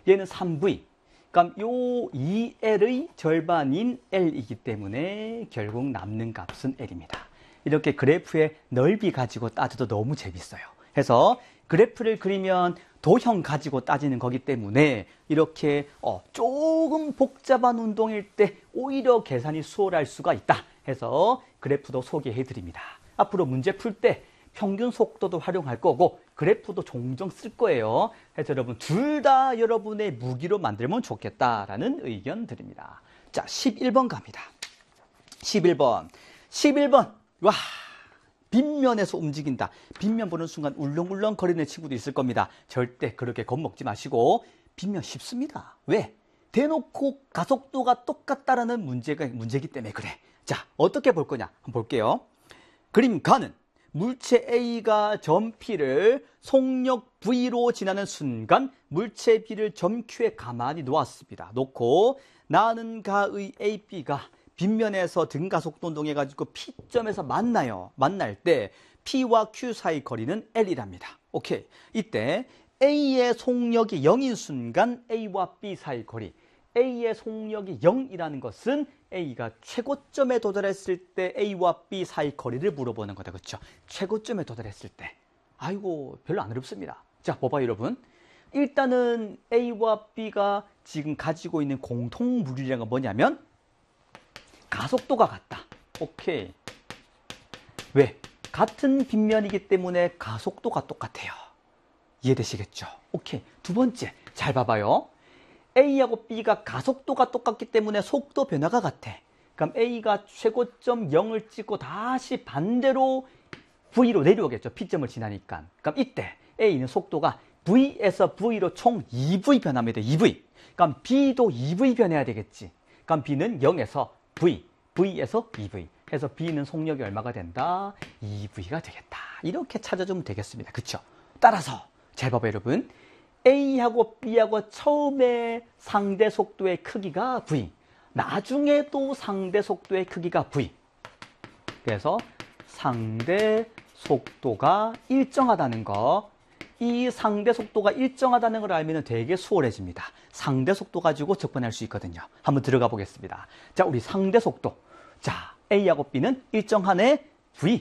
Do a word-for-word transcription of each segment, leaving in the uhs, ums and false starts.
얘는 삼 브이. 그럼 요 이 엘의 절반인 L이기 때문에 결국 남는 값은 L입니다. 이렇게 그래프의 넓이 가지고 따져도 너무 재밌어요. 그래서 그래프를 그리면 도형 가지고 따지는 거기 때문에 이렇게 어, 조금 복잡한 운동일 때 오히려 계산이 수월할 수가 있다 해서 그래프도 소개해 드립니다. 앞으로 문제 풀 때 평균 속도도 활용할 거고 그래프도 종종 쓸 거예요. 그래서 여러분 둘 다 여러분의 무기로 만들면 좋겠다라는 의견 드립니다. 자, 십일 번 갑니다. 십일 번. 십일 번. 와, 빗면에서 움직인다. 빗면 보는 순간 울렁울렁 거리는 친구도 있을 겁니다. 절대 그렇게 겁먹지 마시고 빗면 쉽습니다. 왜? 대놓고 가속도가 똑같다라는 문제가 문제이기 때문에 그래. 자, 어떻게 볼 거냐? 한번 볼게요. 그림 가는 물체 A가 점 P를 속력 V로 지나는 순간 물체 B를 점 Q에 가만히 놓았습니다. 놓고 나는 가의 A, B가 빗면에서 등가속도 운동해가지고 P점에서 만나요. 만날 때 P와 Q 사이 거리는 L이랍니다. 오케이. 이때 A의 속력이 영인 순간 A와 B 사이 거리. A의 속력이 영이라는 것은 A가 최고점에 도달했을 때 A와 B 사이 거리를 물어보는 거다. 그렇죠? 최고점에 도달했을 때. 아이고, 별로 안 어렵습니다. 자, 봐봐요, 여러분. 일단은 A와 B가 지금 가지고 있는 공통 물리량은 뭐냐면 가속도가 같다. 오케이. 왜? 같은 빗면이기 때문에 가속도가 똑같아요. 이해되시겠죠? 오케이. 두 번째, 잘 봐봐요. A하고 B가 가속도가 똑같기 때문에 속도 변화가 같아. 그럼 A가 최고점 영을 찍고 다시 반대로 V로 내려오겠죠. P점을 지나니까. 그럼 이때 A는 속도가 V에서 V로 총 이 브이 변합니다. 이 브이. 그럼 B도 이 브이 변해야 되겠지. 그럼 B는 영에서 V, V에서 이 브이. 해서 B는 속력이 얼마가 된다? 이 브이가 되겠다. 이렇게 찾아주면 되겠습니다. 그쵸? 따라서 잘 봐봐요, 여러분. A하고 B하고 처음에 상대 속도의 크기가 V, 나중에도 상대 속도의 크기가 V. 그래서 상대 속도가 일정하다는 거, 이 상대 속도가 일정하다는 걸 알면 되게 수월해집니다. 상대 속도 가지고 접근할 수 있거든요. 한번 들어가 보겠습니다. 자, 우리 상대 속도. 자, A하고 B는 일정한에 V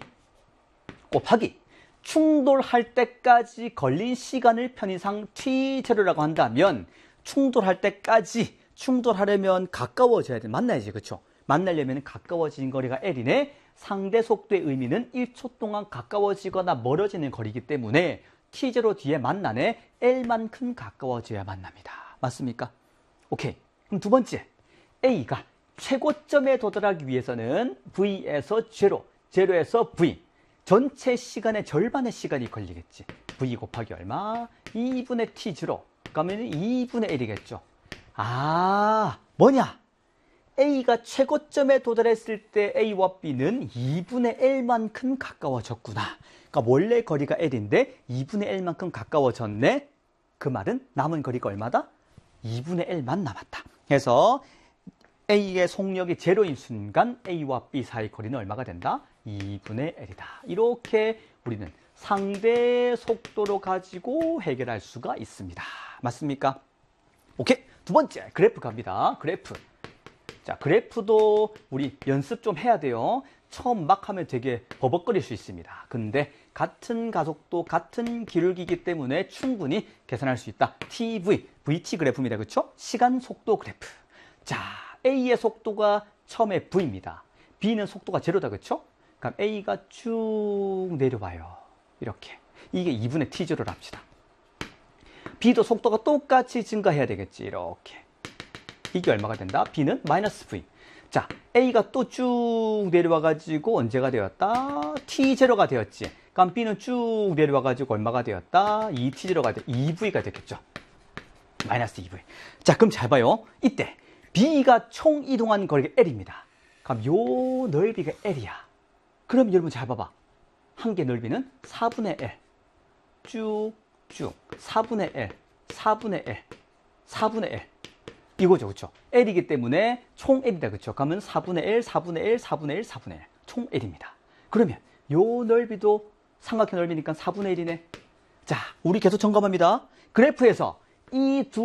곱하기 충돌할 때까지 걸린 시간을 편의상 티 제로라고 한다면 충돌할 때까지 충돌하려면 가까워져야 돼. 만나야지. 그렇죠? 만나려면 가까워진 거리가 L이네. 상대 속도의 의미는 일 초 동안 가까워지거나 멀어지는 거리이기 때문에 티 제로 뒤에 만나네. L만큼 가까워져야 만납니다. 맞습니까? 오케이. 그럼 두 번째. A가 최고점에 도달하기 위해서는 V에서 제로, 제로에서 V. 전체 시간의 절반의 시간이 걸리겠지. V 곱하기 얼마? 이분의 티 제로. 그러면 이분의 L이겠죠. 아, 뭐냐? A가 최고점에 도달했을 때 A와 B는 이분의 L만큼 가까워졌구나. 그러니까 원래 거리가 L인데 이분의 L만큼 가까워졌네. 그 말은 남은 거리가 얼마다? 이분의 L만 남았다. 그래서 A의 속력이 제로인 순간 A와 B 사이 거리는 얼마가 된다? 이분의 L이다. 이렇게 우리는 상대 속도로 가지고 해결할 수가 있습니다. 맞습니까? 오케이. 두 번째 그래프 갑니다. 그래프. 자, 그래프도 우리 연습 좀 해야 돼요. 처음 막 하면 되게 버벅거릴 수 있습니다. 근데 같은 가속도, 같은 기울기이기 때문에 충분히 계산할 수 있다. 티 브이, 브이 티 그래프입니다. 그렇죠? 시간 속도 그래프. 자, A의 속도가 처음에 V입니다. B는 속도가 제로다. 그렇죠? 그럼 A가 쭉 내려와요. 이렇게. 이게 이분의 티 제로를 합시다. B도 속도가 똑같이 증가해야 되겠지. 이렇게. 이게 얼마가 된다? B는 마이너스 V. 자, A가 또 쭉 내려와가지고 언제가 되었다? 티 제로가 되었지. 그럼 B는 쭉 내려와가지고 얼마가 되었다? 이 티 제로가 되, 이 브이가 되겠죠. 마이너스 이 브이. 자, 그럼 잘 봐요. 이때 B가 총 이동한 거리가 L입니다. 그럼 요 넓이가 L이야. 그럼 여러분 잘 봐봐. 한 개 넓이는 사분의 L. 쭉쭉. 사분의 L. 사분의 L. 사분의 L. 이거죠. 그렇죠? L이기 때문에 총 L이다. 그렇죠? 그러면 사분의 L, 사분의 L, 사분의 L, 사분의 L. 총 L입니다. 그러면 요 넓이도 삼각형 넓이니까 사분의 일이네. 자, 우리 계속 점검합니다. 그래프에서 이 두